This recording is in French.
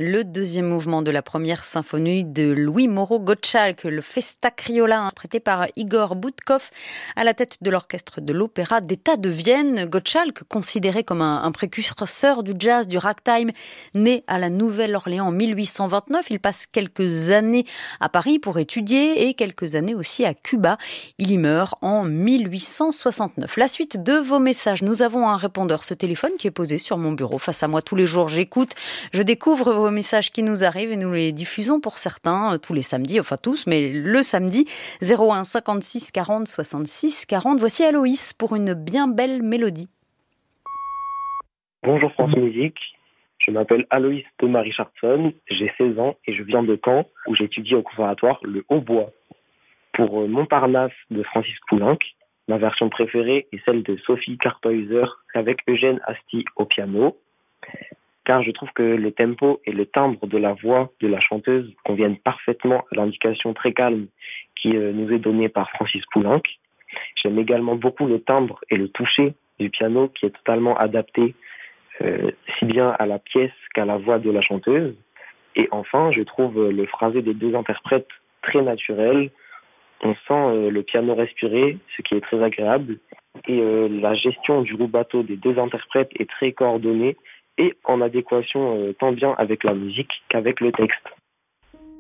Le deuxième mouvement de la première symphonie de Louis Moreau Gottschalk, le Festa Criolla, interprété par Igor Boudkov, à la tête de l'orchestre de l'Opéra d'État de Vienne. Gottschalk, considéré comme un précurseur du jazz, du ragtime, né à la Nouvelle-Orléans en 1829. Il passe quelques années à Paris pour étudier et quelques années aussi à Cuba. Il y meurt en 1869. La suite de vos messages. Nous avons un répondeur, ce téléphone qui est posé sur mon bureau face à moi tous les jours. J'écoute, je découvre vos messages qui nous arrivent et nous les diffusons pour certains tous les samedis, enfin tous, mais le samedi 01 56 40 66 40. Voici Aloïs pour une bien belle mélodie. Bonjour France Musique, je m'appelle Aloïs Thomas Richardson, j'ai 16 ans et je viens de Caen où j'étudie au conservatoire le hautbois. Pour Montparnasse de Francis Poulenc, ma version préférée est celle de Sophie Karthäuser avec Eugène Asti au piano, car je trouve que le tempo et le timbre de la voix de la chanteuse conviennent parfaitement à l'indication très calme qui nous est donnée par Francis Poulenc. J'aime également beaucoup le timbre et le toucher du piano qui est totalement adapté si bien à la pièce qu'à la voix de la chanteuse. Et enfin, je trouve le phrasé des deux interprètes très naturel. On sent le piano respirer, ce qui est très agréable. Et la gestion du rubato des deux interprètes est très coordonnée et en adéquation tant bien avec la musique qu'avec le texte.